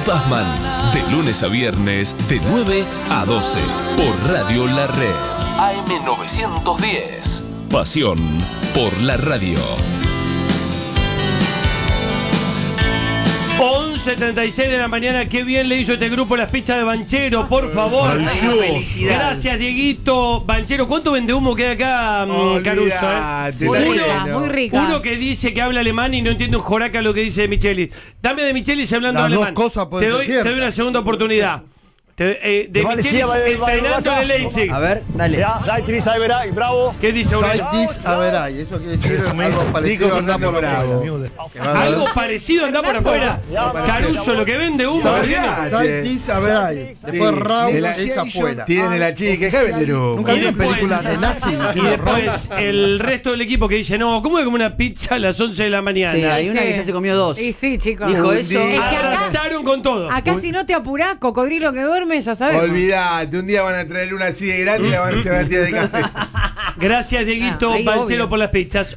Pazman, de lunes a viernes, de 9 a 12, por Radio La Red. AM910. Pasión por la radio. 11:36 de la mañana. Qué bien le hizo este grupo las pizzas de Banchero, por favor. Gracias, Dieguito. Banchero, ¿cuánto vende humo queda acá, Caruso? Muy rica. Uno que dice que habla alemán y no entiende un joraca lo que dice de Michelis. Dame de Michelis hablando Las alemán. dos cosas pueden te ser doy una segunda oportunidad. De Michelis entrenando en el Leipzig. A ver, dale. Bravo. ¿Qué dice Aurelio? Saitis Averay, eso quiere decir algo parecido a andar por afuera. Algo parecido anda por afuera. Caruso, lo que vende humo. Saitis Averay. Después Raúl es afuera. Tienen la chica, ¿qué venden humo? Nunca vi películas de nazis. Y después el resto del equipo que dice, no, ¿cómo es como una pizza a las 11 de la mañana? Sí, hay una que ya se comió 2. Y sí, chicos. Dijo eso. Es que Arrasaron con todo. acá si no te apurás, cocodrilo que duerme, ya sabes. Olvídate, un día van a traer una así de grande y la van a hacer una tía de café. Gracias, Dieguito Ahí, Banchero, obvio. por las pizzas.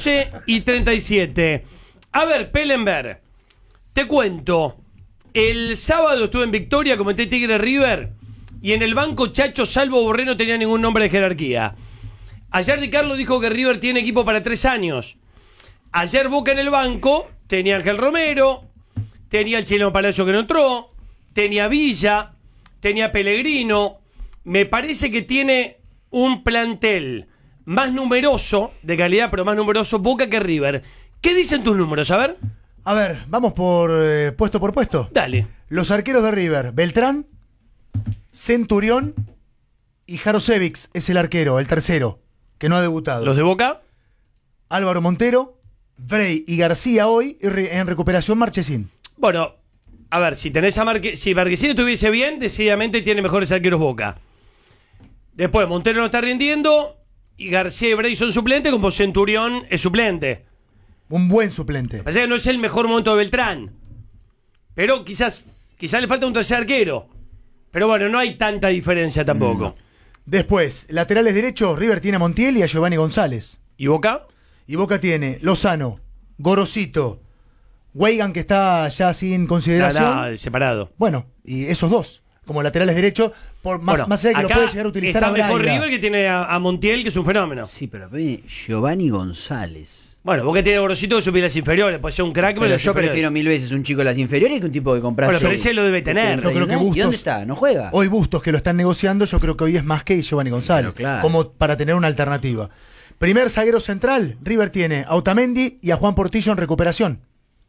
11:37. A ver, Pellenberg, te cuento. El sábado estuve en Victoria, comenté Tigre River, y en el banco Chacho Salvo Borré no tenía ningún nombre de jerarquía. Ayer Di Carlo dijo que River tiene equipo para 3 años. Ayer Boca en el banco tenía Ángel Romero, tenía el Chileno Palacio que no entró, tenía Villa, tenía Pellegrino. Me parece que tiene un plantel más numeroso, de calidad, pero más numeroso, Boca que River. ¿Qué dicen tus números? A ver. A ver, vamos por puesto. Dale. Los arqueros de River: Beltrán, Centurión y Jarosevic es el arquero, el tercero, que no ha debutado. ¿Los de Boca? Álvaro Montero, Frey y García hoy, y en recuperación Marchesín. Bueno, a ver, si tenés a si Marquesín estuviese bien, decididamente tiene mejores arqueros Boca. Después, Montero no está rindiendo y García y Frey son suplentes, como Centurión es suplente. Un buen suplente. Pasa que no es el mejor momento de Beltrán. Pero quizás le falta un tercer arquero. Pero bueno, no hay tanta diferencia tampoco. Después, laterales derechos, River tiene a Montiel y a Giovanni González. ¿Y Boca? Y Boca tiene Lozano, Gorosito, Weigan, que está ya sin consideración. Separado. Bueno, y esos dos, como laterales derechos, más allá de que lo puede llegar a utilizar está a mejor Braida. River, que tiene a Montiel, que es un fenómeno. Sí, pero Giovanni González. Bueno, Boca tiene a Gorosito que sube las inferiores, puede ser un crack, Pero las yo inferiores. prefiero 1000 veces un chico de las inferiores que un tipo que compraste. Bueno, pero ese lo debe tener. Yo creo que Bustos, ¿Y dónde está? ¿No juega? Hoy Bustos, que lo están negociando, yo creo que hoy es más que Giovanni González. Pero claro. Como para tener una alternativa. Primer zaguero central, River tiene a Otamendi y a Juan Portillo en recuperación.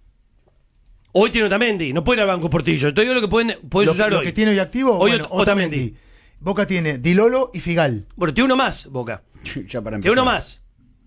Hoy tiene Otamendi, no puede ir al banco Portillo. Te digo lo que puedes usar Lo hoy. que tiene hoy activo, Hoy bueno, Otamendi. Boca tiene Di Lolo y Figal. Bueno, tiene uno más, Boca. Ya para empezar. Tiene uno más.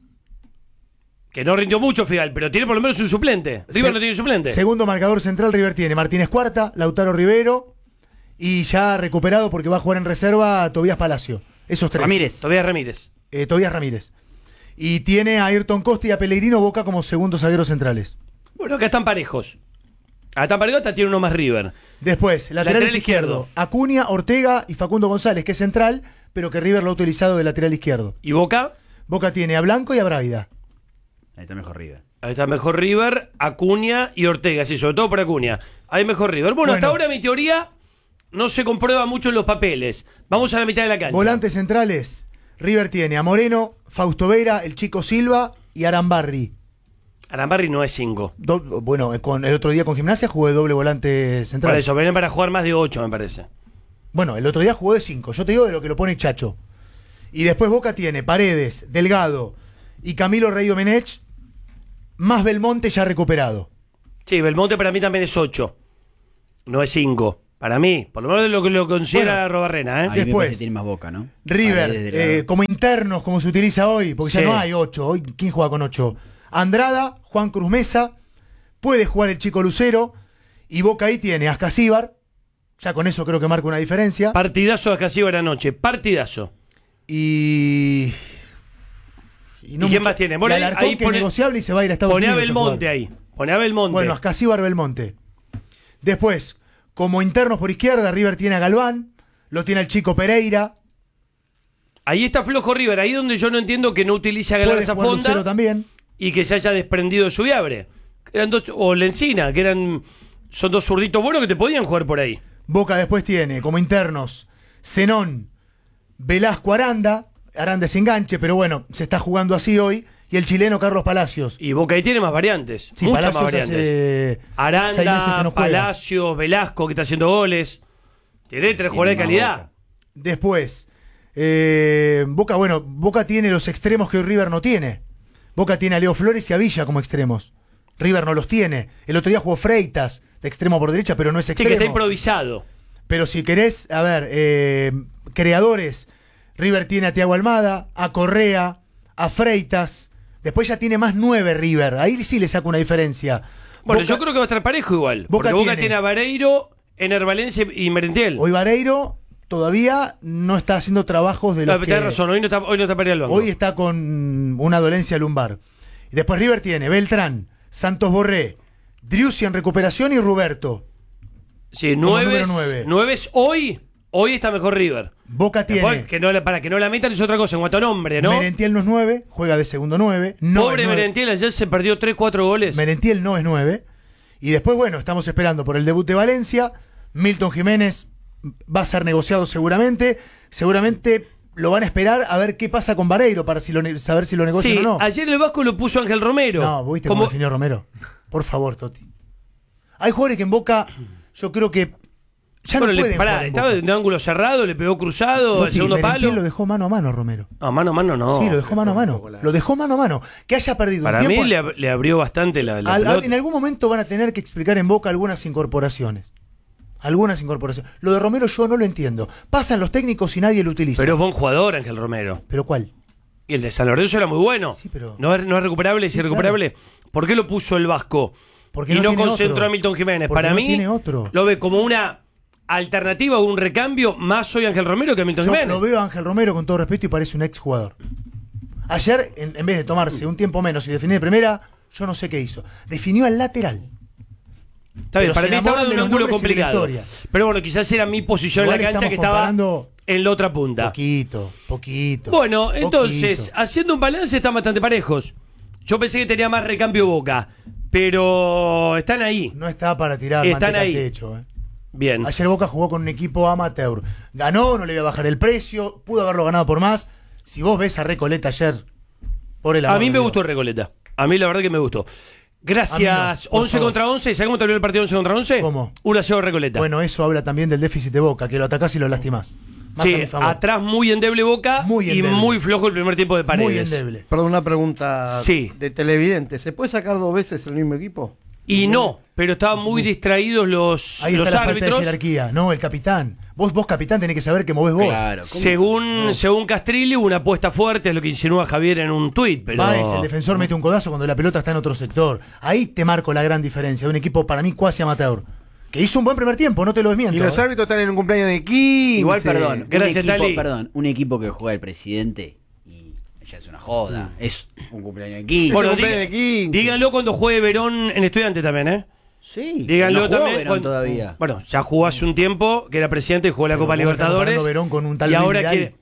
Que no rindió mucho Figal, pero tiene por lo menos un suplente. River no tiene suplente. Segundo marcador central, River tiene Martínez Cuarta, Lautaro Rivero y ya recuperado porque va a jugar en reserva Tobías Palacio. Esos tres. Tobías Ramírez. Tobías Ramírez. Y tiene a Ayrton Costa y a Pellegrino Boca como segundos zagueros centrales. Bueno, acá están parejos. Acá están parejos, hasta tiene uno más River. Después, lateral izquierdo. Acuña, Ortega y Facundo González, que es central, pero que River lo ha utilizado de lateral izquierdo. ¿Y Boca? Boca tiene a Blanco y a Braida. Ahí está mejor River. Ahí está mejor River, Acuña y Ortega, sí, sobre todo por Acuña. Ahí mejor River. Bueno, hasta ahora mi teoría no se comprueba mucho en los papeles. Vamos a la mitad de la cancha. Volantes centrales. River tiene a Moreno, Fausto Vera, el Chico Silva y Arambarri. Arambarri no es 5. Bueno, el otro día con Gimnasia jugó de doble volante central. Por eso, vienen para jugar más de 8, me parece. Bueno, el otro día jugó de 5. Yo te digo de lo que lo pone Chacho. Y después Boca tiene Paredes, Delgado y Camilo Rey Domenech, más Belmonte ya recuperado. Sí, Belmonte para mí también es 8. No es 5. Para mí, por lo menos de lo que lo considera Robarrena, ¿eh? Ahí Después, tiene más Boca, ¿no? River, como internos, como se utiliza hoy, porque ya Sí. no hay 8. Hoy, ¿quién juega con 8? Andrada, Juan Cruz Mesa, puede jugar el Chico Lucero, y Boca ahí tiene a Ascasíbar, ya con eso creo que marca una diferencia. Partidazo de Ascasíbar anoche, partidazo. ¿Y quién más tiene? Bueno, y Alarcón, ahí que es negociable y se va a ir a Estados Poné a Unidos. Belmonte jugar. ahí. Poné a Belmonte. Bueno, Ascasíbar, Belmonte. Después, como internos por izquierda, River tiene a Galván, lo tiene el Chico Pereira. Ahí está flojo River, ahí donde yo no entiendo que no utilice a Puede Galarza jugar Lucero Fonda también. y que se haya desprendido de su Viabre. Eran dos, o Lencina, que eran son dos zurditos buenos que te podían jugar por ahí. Boca después tiene como internos Zenón, Velasco, Aranda es enganche, pero bueno, se está jugando así hoy. Y el chileno Carlos Palacios. Y Boca ahí tiene más variantes. Sí, muchas Palacios más variantes. hace 6 meses Aranda, que no juega. Palacios, Velasco, que está haciendo goles. Tiene 3 jugadores de calidad. Después, Boca tiene los extremos que hoy River no tiene. Boca tiene a Leo Flores y a Villa como extremos. River no los tiene. El otro día jugó Freitas de extremo por derecha, pero no es Sí, extremo. que está improvisado. Pero si querés, a ver, creadores, River tiene a Thiago Almada, a Correa, a Freitas. Después ya tiene más 9 River. Ahí sí le saca una diferencia. Bueno, Boca- yo creo que va a estar parejo igual. Porque Boca tiene a Vareiro, Ener Valencia y Merentiel. Hoy Vareiro todavía no está haciendo trabajos de los que... Tenés razón, hoy no está para el banco. Hoy está con una dolencia lumbar. Y después River tiene Beltrán, Santos Borré, Driussi en recuperación y Ruberto. Sí, como 9 número 9. es hoy. Hoy está mejor River. Boca tiene... Después, para que no la metan es otra cosa en cuanto a nombre, ¿no? Merentiel no es 9, juega de segundo 9. No Pobre es 9. Merentiel, ayer se perdió 3-4 goles. Merentiel no es 9. Y después, bueno, estamos esperando por el debut de Valencia. Milton Jiménez va a ser negociado seguramente. Seguramente lo van a esperar a ver qué pasa con Vareiro para saber si lo negocian Sí, o no. ayer el Vasco lo puso Ángel Romero. No, ¿vos viste cómo definió Romero? Por favor, Toti. Hay jugadores que en Boca, yo creo que ya no pueden jugar en estaba Boca. en un ángulo cerrado, le pegó cruzado, al Toti, segundo Merentiel palo. lo dejó mano a mano, Romero. No, mano a mano no. Sí, lo dejó mano a mano. Lo dejó mano a mano. Que haya perdido Para un mí tiempo. le abrió bastante la pelota. En algún momento van a tener que explicar en Boca algunas incorporaciones. Algunas incorporaciones. Lo de Romero yo no lo entiendo. Pasan los técnicos y nadie lo utiliza. Pero es buen jugador Ángel Romero. ¿Pero cuál? Y el de San Lorenzo era muy bueno. Sí, pero... ¿No es recuperable? ¿Es Sí, irrecuperable? ¿Por qué lo puso el Vasco? Porque y no tiene concentró otro. a Milton Jiménez. Porque Para no mí, tiene otro. lo ve como una alternativa o un recambio más hoy Ángel Romero que Milton Yo Jiménez. lo veo a Ángel Romero con todo respeto y parece un exjugador. Ayer, en vez de tomarse un tiempo menos y definir de primera, yo no sé qué hizo. Definió al lateral. Está bien, Pero para se mí estaba enamoran en de un los ángulo nombres y la complicado. historia. Pero bueno, quizás era mi posición Igual en la cancha que estamos estaba comparando en la otra punta. Poquito. Bueno, entonces, Poquito. haciendo un balance están bastante parejos. Yo pensé que tenía más recambio Boca, pero están ahí. No está para tirar Están manteca al ahí. techo. Bien. Ayer Boca jugó con un equipo amateur. Ganó, no le iba a bajar el precio, pudo haberlo ganado por más. Si vos ves a Recoleta ayer, por el amor A mí de me Dios. gustó Recoleta. A mí la verdad que me gustó. Gracias. A mí no, por 11 favor. contra 11. ¿Sabes cómo terminó el partido 11 contra 11? ¿Cómo? 1-0 Recoleta. Bueno, eso habla también del déficit de Boca, que lo atacás y lo lastimás. Más a sí, mi favor. atrás muy endeble Boca Muy y endeble. muy flojo el primer tiempo de Muy Paredes. endeble. Perdón, una pregunta Sí. de televidente. ¿Se puede sacar 2 veces el mismo equipo? Y no, pero estaban muy distraídos los Ahí está la falta de árbitros. jerarquía. No, el capitán. Vos capitán, tenés que saber que movés vos. Claro. ¿cómo? Según Castrilli, hubo una apuesta fuerte, es lo que insinúa Javier en un tuit. Pero... Baez, el defensor mete un codazo cuando la pelota está en otro sector. Ahí te marco la gran diferencia de un equipo para mí cuasi amateur. Que hizo un buen primer tiempo, no te lo desmiento. Y los árbitros están en un cumpleaños de 15. Igual, perdón, Gracias, Tali. un equipo que juega el presidente y ya es una joda. Es un cumpleaños de 15. Bueno, cumpleaños de 15. díganlo cuando juegue Verón en Estudiante también, ¿eh? sí, Díganlo no jugó también. Verón todavía. Bueno, ya jugó hace un tiempo, que era presidente y jugó la Pero Copa vos estás Libertadores. comparando Verón con un tal y ahora Vidal. quiere.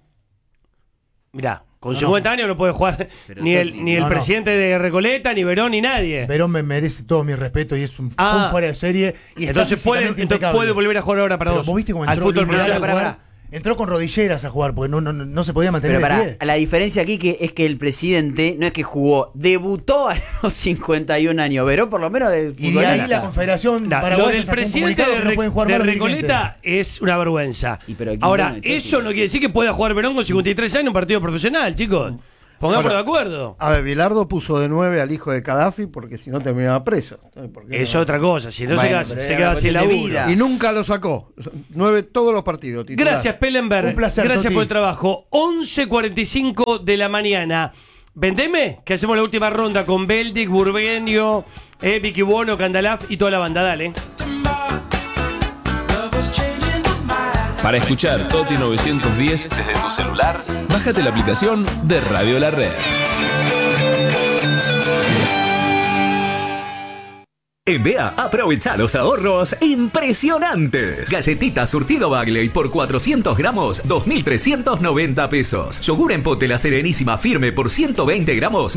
Mirá, con No, 50 años no puede jugar Pero ni el no. presidente de Recoleta, ni Verón, ni nadie. Verón me merece todo mi respeto y es un fuera de serie. Y está Entonces puede físicamente impecable. volver a jugar ahora para Pero vos. vos viste cómo al entró fútbol Luis Vidal a profesional. jugar. Entró con rodilleras a jugar porque no se podía mantener Pero de pará, pie. la diferencia aquí es que el presidente no es que jugó, debutó a los 51 años. Verón por lo menos de Y de ahí la Confederación Lo Paraguaya del sacó un presidente comunicado que no pueden jugar de más los Recoleta es una vergüenza. Y pero aquí Ahora, no, eso no quiere decir que pueda jugar Verón con 53 años en un partido profesional, chicos. Pongámonos de acuerdo. A ver, Bilardo puso de 9 al hijo de Gaddafi porque si no terminaba preso. ¿Por qué Es no? otra cosa. Si no Bueno, se pero queda, era una sin cuestión de laburo. vida. Y nunca lo sacó. 9 todos los partidos. titular. Gracias, Pellenberg. Un placer, Gracias Toti. por el trabajo. 11:45 de la mañana. Vendeme, que hacemos la última ronda con Beldic, Burbenio, Vicky Buono, Candalaf y toda la banda. Dale. Para escuchar Toti 910 desde tu celular, bájate la aplicación de Radio La Red. En BEA aprovecha los ahorros impresionantes. Galletitas surtido Bagley por 400 gramos, 2.390 pesos. Yogur en pote La Serenísima firme por 120 gramos,